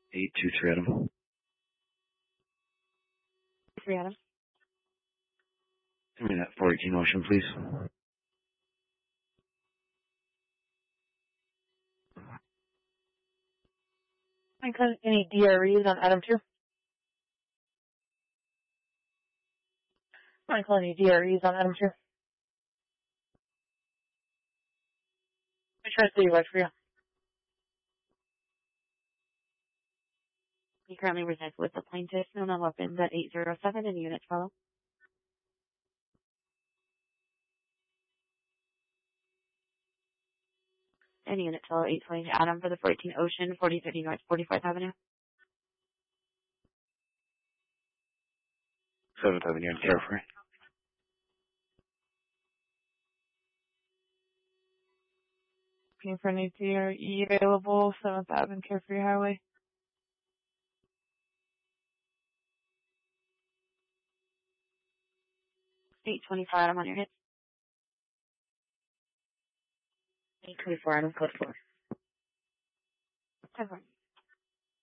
823 Adam. 3 Adam. Give me that 418 Ocean, please. I got any DREs on Adam 2? I call any DREs on Adam 2? I try to see what for you. He currently resides with the plaintiff, known on weapons at 807 and units follow. And unit follow 820 Adam for the 14 Ocean, 4050 North 45th Avenue. 7th Avenue and Carefree. Looking for any DRE available, 7th Avenue, Carefree Highway. $825 on your hits. 824 Adam, code 4. 10-4.